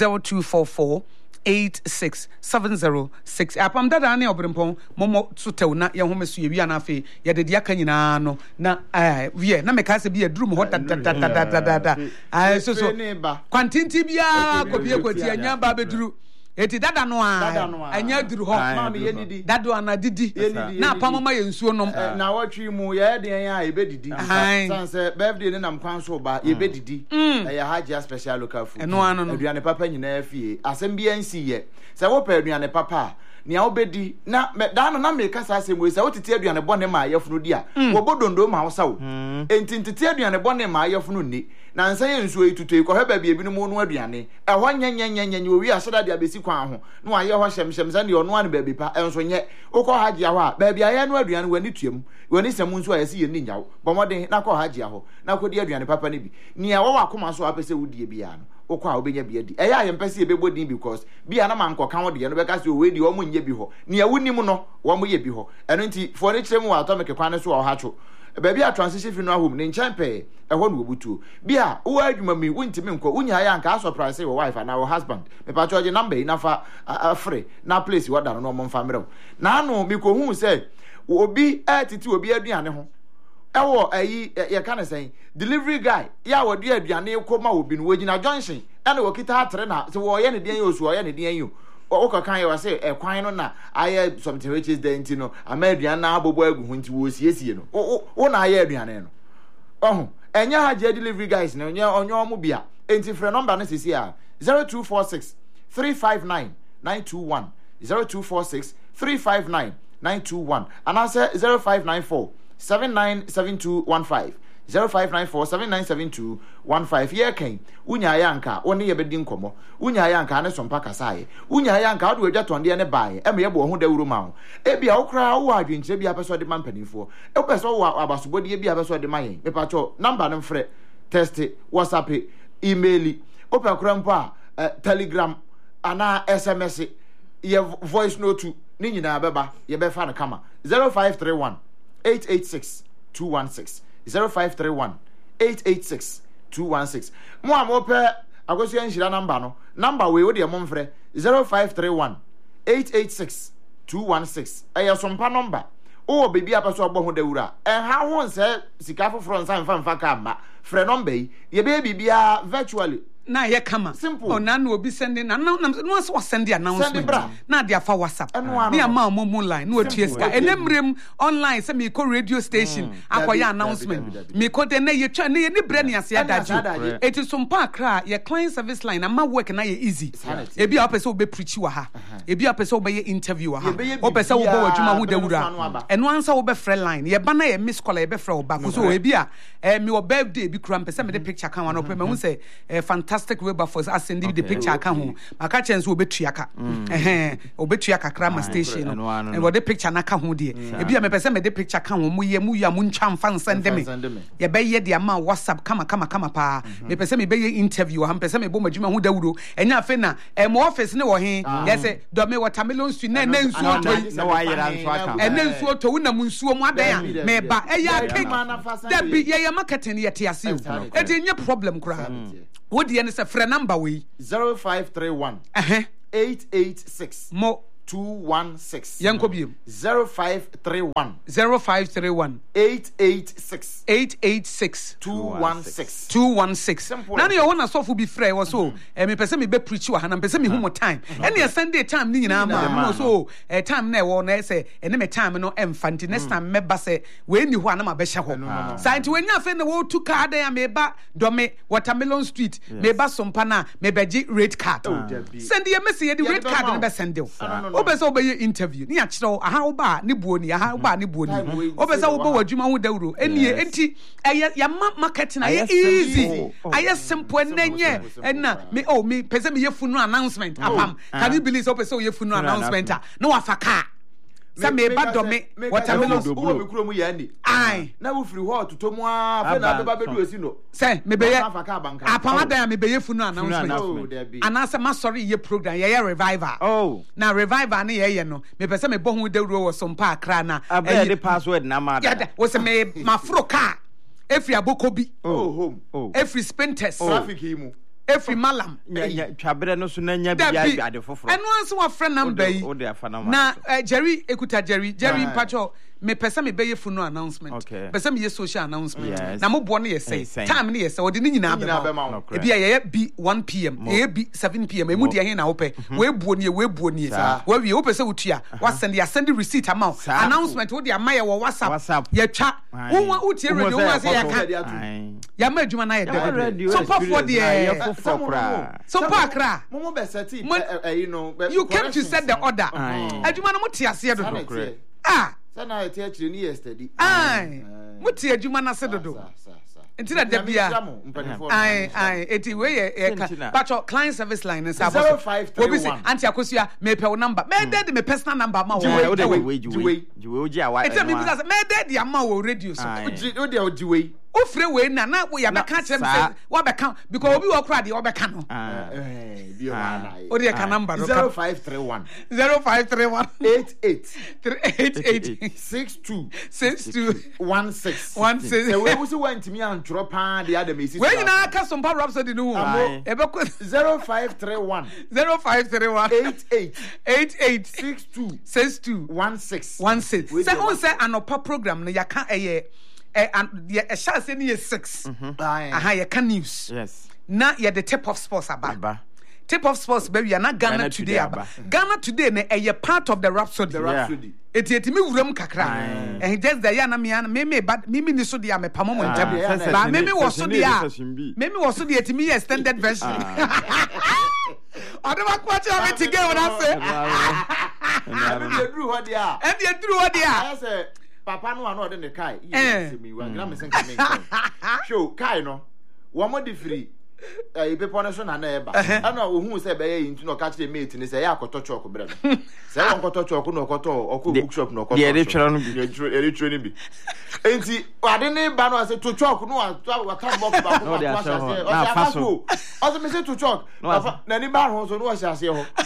0244867068 apam dada ne obrempon momo sutew na ye home so ye wi na afi ye de dia kan nyina no na wie na meka se bi edrum ho da so kwantinti bia ko bia kwati anya ba beduru eti dada no a anya duru ho mama ye nidi dado ana didi na apamama ye nsuo nom na watwi mu ye de yan a ebedidi sanse birthday ne nam kwan so ba ye bedidi ye haja special local food aduane papa nyina afie asem bia nsi ye se wo pa aduane papa ni a obedi na da no na me kasa asem we se wo tete aduane bone ma ayefunu di a wo bodondo ma wo sawo enti tete aduane bone ma ayefunu ni na nsa ye nsuo itutu ko heba bia binu mu no aduane ehwo nyenyenyenyenye owi asada dia besi kwan ho no aye ho hyemhyem sa ne ono ane ba bi pa enso nye ukọ hagia ho a ba bia ye no aduane wani tuem wani sem nso ayesi ye ni nyawo bomoden na ko hagia ho na ko di aduane papa ne bi ni a wo wakoma so apese wudie bia no ukọ a obenya bia di eya ye mpese ye bebodin because bia na man koka wo de no be ka se o we di o mo nye bi ho ni a wunim no wo mo ye bi ho eno nti fo ne kyerem wa atomic kwan ne so o ha cho baby a transition funeral home ne champe ehwo no obutu bia wo adwuma mi wuntimi nko wunya ya nka surprise your wife and our husband me pa cho je number na fa free na place wo da no mo mfa mrem na anu mi ko hu se obi atiti obi aduane ho ewo ayi ye ka ne sen delivery guy ya wo du aduane ko ma obi no wogina junction ene wo kita atre na se wo ye ne den yo su wo ye ne den yo oka kan ye wa se kwan no na aye something which is the ntino ama aduane na abobo agu hu nti wo siesie no wo na aye aduane no enya haje delivery guys na onyo mo bia enti frɛ number no sisi a 0246 359 921 0246 359 921 and answer 0594 797215 0594797215 ye kan unya yanka woni ye bedi nkomo unya yanka ne sompa kasaye unya yanka adu adwa tonde ne bae e me ye bo ho dawuru ma ho e bia okra wo adwenkyere bia peso de mampanifo e peso wo abasobodie bia peso de mayen me pacho number no mfre text WhatsApp email open krampo a Telegram ana SMS ye voice note ni nyina beba ye be fa no kama 0531 886 216 0531 886 216 mo amope agosu enhira number we wo de mo mfre 0531 886 216 ayasompa number o bebi apaso agbo ho dawura ha ho nse sika foforo nsa mfa ka ma frɛ number yi ye be bibia virtually na ye kama simple na obi sending na no so send the announcement na dia fa WhatsApp na ya ma mo line no atue ska enemrem online say me ko radio station akoya announcement me ko de na ye twa na ye ni bre ne ase adagye it is some park kra ye client service line na ma work na ye easy ebi a person be preach wa ha ebi a person be interview wa ha o person wo bo adwuma ho dawura eno ansa wo be free line ye ba na ye miss call ye be free wo ba ko so ebi a me wo birthday bi kura mpese me de picture kan wa no pe me hu say fantastic weber for us send the picture kan ho maka chance wo betuaka obetuaka krama station no and wo de picture na ka ho de ebi a me pese me de picture kan ho mu ya mu ntwa mfa nsende me ye be ye de ama WhatsApp kama pa me pese me be ye interview ha pese me bo madwuma ho dawuro enya afa na mo office ne wo he ye say do me watermelon su na nsuo to na wa yira nsuo aka nsuo to na mu nsuo mu adan ya me ba eya cake da bi ye marketing ye te ase o e dey problem kura what the say free number we 0531 886 mo 216 yanko biem 0531 886 216 na no wona sofu bi frɛ wo so me pese me be preach wa na pese me hu mo time ene Sunday time ni nyina ma so time na wo na say ene me time no emfanti next time me ba say we ni ho ana ma be hye ho sainti we nya fe na wo tu card ya me ba do me Watermelon Street me ba sompa na me beji red card send ye me say the red card na be send you obese obeye interview ni akiro aha oba ni buoni obese obo wadwuma ho dawuro enie enti ya marketing aye easy aye simple nenye na me pese me yefunu announcement apam can you believe obese yefunu announcement na wafaka sa me ba do me Watermelon wo me kuro mu ya ni na wo firi ho totomu a fe na beba bedu esi no say me be apam adan me be yefunu announcement anasa ma sorry ye program ye revival na revival na ye no me pese me bo hu dawuro wo sompa akra na abia the password na ma da wo se me mafro car every abokobi home every spentest traffic himu every malam twabere no so na nya bia ade foforo eno anso wa friend number yi na Jerry ekuta Jerry mpacho me pese me be yefunu announcement pese me ye social announcement na mo bo no ye say time no ye say odi ni nyina be e bia ye be 1 pm ye be 7 pm e mu de he na wo pe we buo ni we wie wo pese wotua wa send receipt amount announcement wo de amaye wo WhatsApp ye twa wo tie radio wo say ya ka ya ma adwuma na ye de so pa for the so pa kra mo be set you came to set the order adwuma no mo tie ase do sana ete akire ni yesterday muti adwuma na se dodo entira da bia eti we ye pacho client service line is about 0531 anti akosua me pe wo number me de me personal number ma wo jiwe oji awa eti me because me de ama wo radio so o de jiwe o free we na we ya be ka chem say wa be ka because obi wo kra de wo be ka no o de ka number 0531 88 62 16 se we musu wantimi antro pa de adam esi we nyina ka sompa Rhapsody no e be 0531 88 62 16 say on say anopa program no ya ka and the chance any 6 you can news na ya the tip of sports aba tip of sports baby na Ghana today aba Ghana today na a part of the Rhapsody eti me wuram kakra just the ya na me but me ni so dia me pamo mo ntam ba me wo so dia eti me extended version adama kwacha me tige wona se and you drew what dia say papa no ano de ne kai yes me wa gram sen kan show kai no wo mo di free ibepo no so na na eba ana ohun se be ye ntu no ka kire mate ni se ya akoto chok bre no se won koto chok no koto oko bookshop no koto ye re twero no bi ye twero ni bi enti ade ne ba no se to chok no wa ta box ba ko wa se o se afaso o se me se to chok na ni ba ho so no wa se ase ho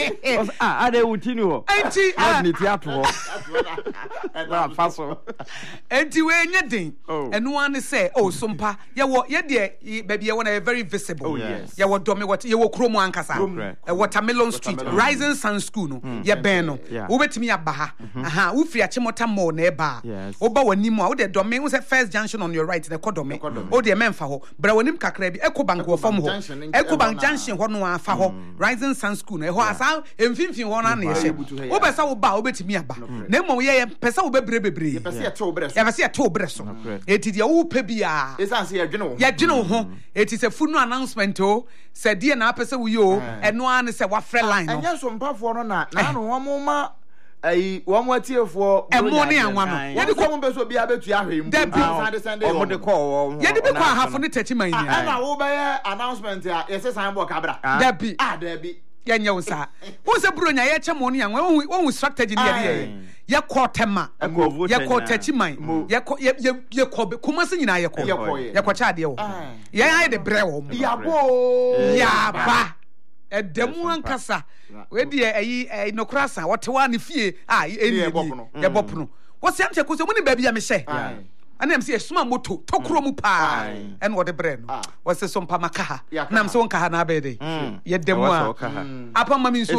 Ade utini ho. Enti Ni tiato ho. Na faso. Enti we nya den. Eno an say sompa ye de baby ye wona very visible. Oh yes. Ye wo dome what ye wo kromo ankasa. Watermelon Street Rising Sun School no. Ye ben no. Wo betimi aba ha. Aha, wo firi Achimota Mall na eba. Wo ba wani mu a wo de dome wo say first junction on your right na kodome. O de memfa ho. Bra wanim kakra bi Ecobank wo fam ho. Ecobank junction ho no afa ho. Rising Sun School no. E ho asa emfimfin ho na na ye hye. Wo besa wo ba wo betimi aba. Na mo ye pesa wo bebre. Ye pesa ye to bre so. Ye pesa ye to bre so. Eti de wo pe bia. Esan se ye dwene wo. Ye dwene wo ho. Eti se funu announcement o. Se die na pesa wo yo. Eno an se wa frɛ line no. Enya so mpafo no na no wo mo ma ai wo mo atiefo emo ne anwa no. Ye de ko mo beso bia betu ahwe mu. Sunday wo de call wo. Ye de be kwa hafo ne tachi man nya. Na wo be announcement a ye se sign board kabra. Dabi. Dabi. Ye nya wo sa. Wo se bronya ye che mo ne anwa. Wo strategy ne ye. Ye ko tema. Ye ko tachi man. Ye ko kuma se nyina ye ko. Ye ko cha de wo. Ye ai de bre wo. Ya bo. Ya ba. Edemu ankasa we de ayi nokrasa wotewa ne fie eni ye bopono wo se amche ko se muni ba bia me hye ana am se esuma moto tokro mu pa en wo de bre no wo se so mpa maka ha na am se won ka ha na ba de ye demu a apa mami